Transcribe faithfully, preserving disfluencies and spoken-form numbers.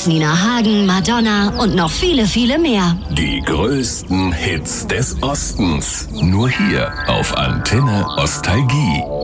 Prince, Nina Hagen, Madonna und noch viele, viele mehr. Die größten Hits des Ostens. Nur hier auf Antenne Ostalgie.